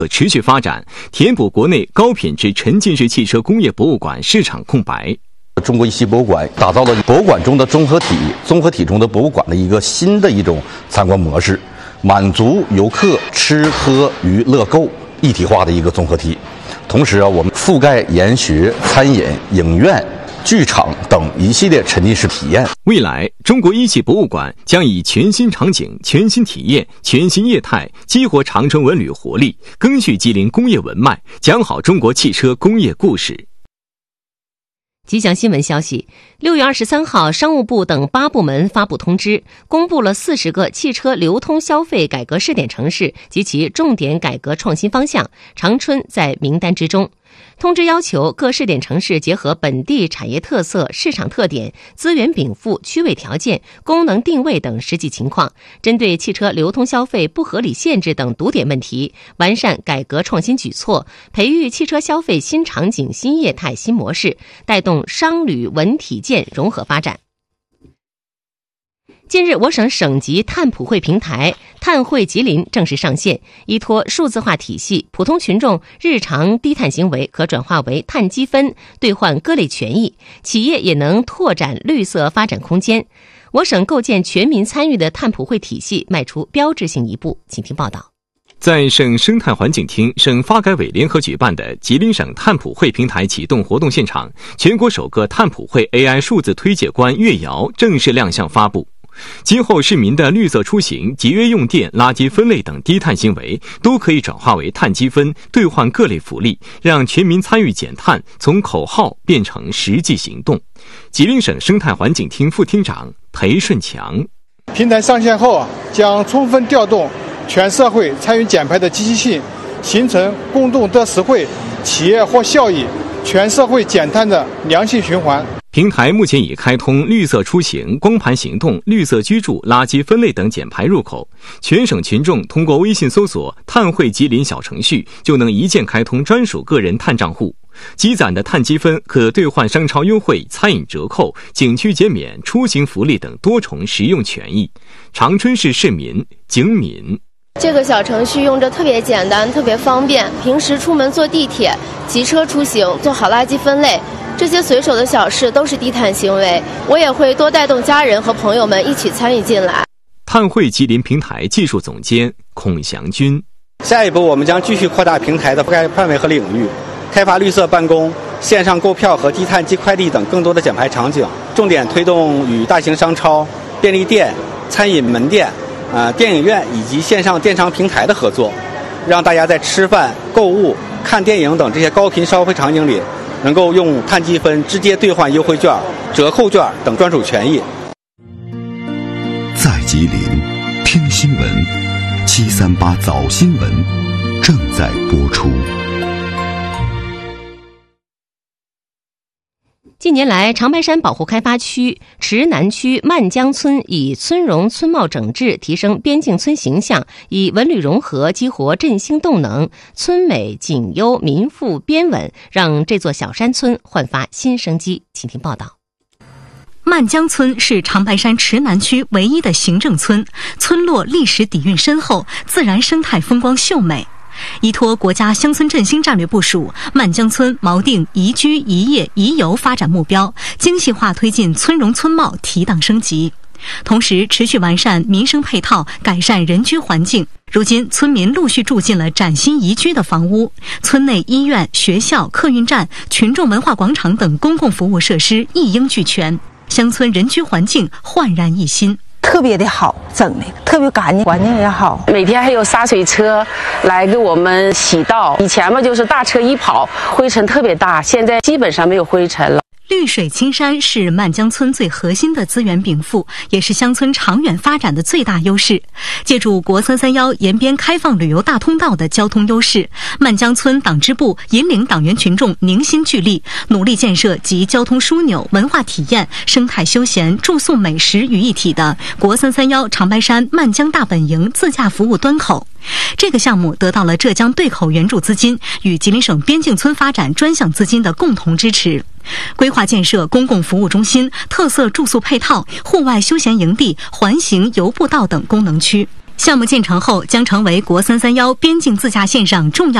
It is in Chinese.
持续发展，填补国内高品质沉浸式汽车工业博物馆市场空白。 中国一汽博物馆打造了博物馆中的综合体中的博物馆的一个新的一种参观模式，满足游客吃喝娱乐购一体化的一个综合体。同时我们覆盖研学、餐饮、影院、剧场等一系列沉浸式体验。 未来，中国一汽博物馆将以全新场景、全新体验、全新业态，激活长春文旅活力，赓续吉林工业文脉，讲好中国汽车工业故事。 吉祥新闻消息，6月23号，商务部等8部门发布通知，公布了40个汽车流通消费改革试点城市及其重点改革创新方向，长春在名单之中。通知要求各试点城市结合本地产业特色、市场特点、资源禀赋、区位条件、功能定位等实际情况，针对汽车流通消费不合理限制等堵点问题，完善改革创新举措，培育汽车消费新场景、新业态、新模式，带动商旅文体建融合发展。近日，我省省级碳普惠平台碳汇吉林正式上线，依托数字化体系，普通群众日常低碳行为可转化为碳积分，兑换各类权益，企业也能拓展绿色发展空间。我省构建全民参与的碳普惠体系迈出标志性一步。请听报道。 在省生态环境厅、省发改委联合举办的吉林省碳普惠平台启动活动现场，全国首个碳普惠 AI 数字推介官月瑶正式亮相发布。今后市民的绿色出行、节约用电、垃圾分类等低碳行为都可以转化为碳积分，兑换各类福利，让全民参与减碳从口号变成实际行动。吉林省生态环境厅副厅长裴顺强： 平台上线后将充分调动全社会参与减排的积极性，形成公众得实惠、企业获效益、全社会减碳的良性循环。 平台目前已开通绿色出行、光盘行动、绿色居住、垃圾分类等减排入口，全省群众通过微信搜索碳汇吉林小程序，就能一键开通专属个人碳账户，积攒的碳积分可兑换商超优惠、餐饮折扣、景区减免、出行福利等多重实用权益。长春市市民景敏： 这个小程序用着特别简单、特别方便，平时出门坐地铁、骑车出行，做好垃圾分类，这些随手的小事都是低碳行为，我也会多带动家人和朋友们一起参与进来。 碳汇吉林平台技术总监孔祥军： 下一步我们将继续扩大平台的覆盖范围和领域，开发绿色办公、线上购票和低碳寄快递等更多的减排场景，重点推动与大型商超、便利店、餐饮门店、电影院以及线上电商平台的合作，让大家在吃饭、购物、看电影等这些高频消费场景里，能够用碳积分直接兑换优惠券、折扣券等专属权益。 在吉林听新闻，738早新闻正在播出。 近年来，长白山保护开发区池南区漫江村以村容村貌整治提升边境村形象，以文旅融合激活振兴动能，村美景优民富边稳，让这座小山村焕发新生机。请听报道。 漫江村是长白山池南区唯一的行政村，村落历史底蕴深厚，自然生态风光秀美。依托国家乡村振兴战略部署，漫江村锚定宜居宜业宜游发展目标，精细化推进村容村貌提档升级，同时持续完善民生配套，改善人居环境。如今村民陆续住进了崭新宜居的房屋，村内医院、学校、客运站、群众文化广场等公共服务设施一应俱全，乡村人居环境焕然一新。 特别的好，整的特别干净，环境也好。 每天还有洒水车来给我们洗道，以前嘛就是大车一跑，灰尘特别大，现在基本上没有灰尘了。 绿水青山是漫江村最核心的资源禀赋，也是乡村长远发展的最大优势。借助国331沿边开放旅游大通道的交通优势，漫江村党支部引领党员群众凝心聚力，努力建设集交通枢纽、文化体验、生态休闲、住宿美食于一体的国331长白山漫江大本营自驾服务端口。这个项目得到了浙江对口援助资金与吉林省边境村发展专项资金的共同支持，规划建设公共服务中心、特色住宿配套、户外休闲营地、环形游步道等功能区。 项目建成后，将成为国331边境自驾线上重要